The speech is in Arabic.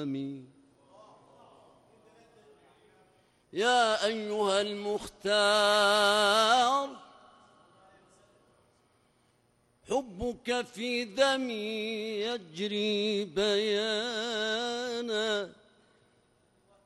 الأمم. يا أيها المختار حبك في دمي يجري بيانا،